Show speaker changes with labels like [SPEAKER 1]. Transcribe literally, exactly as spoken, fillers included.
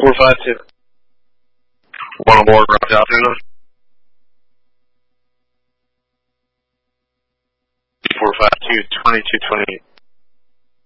[SPEAKER 1] four five two.
[SPEAKER 2] One on board, route altitude. four five two, twenty-two twenty-eight.